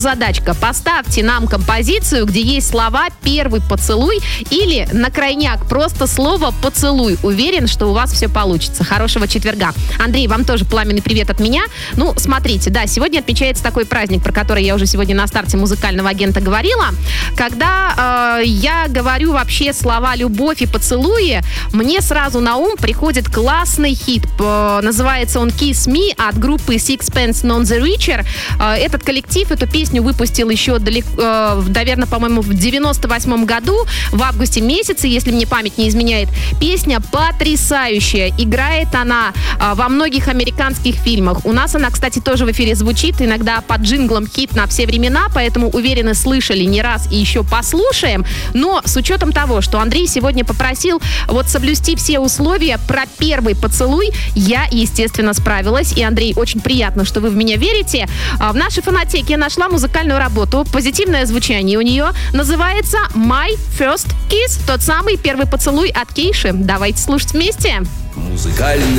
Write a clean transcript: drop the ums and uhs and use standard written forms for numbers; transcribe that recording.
Задачка. Поставьте нам композицию, где есть слова «первый поцелуй» или на крайняк просто слово «поцелуй». Уверен, что у вас все получится. Хорошего четверга. Андрей, вам тоже пламенный привет от меня. Ну, смотрите, да, сегодня отмечается такой праздник, про который я уже сегодня на старте музыкального агента говорила. Когда я говорю вообще слова «любовь» и «поцелуи», мне сразу на ум приходит классный хит. Называется он «Kiss Me» от группы Sixpence None the Richer. Этот коллектив, эту песню выпустил еще наверное, по-моему, в 98 году, в августе месяце, если мне память не изменяет. Песня потрясающая. Играет она во многих американских фильмах. У нас она, кстати, тоже в эфире звучит, иногда под джинглом «Хит на все времена», поэтому, уверены, слышали не раз и еще послушаем. Но с учетом того, что Андрей сегодня попросил вот соблюсти все условия про первый поцелуй, я, естественно, справилась. И, Андрей, очень приятно, что вы в меня верите. В нашей фонотеке я нашла музыкальную работу. Позитивное звучание у нее. Называется «My First Kiss». Тот самый первый поцелуй от Кейши. Давайте слушать вместе. Музыкальный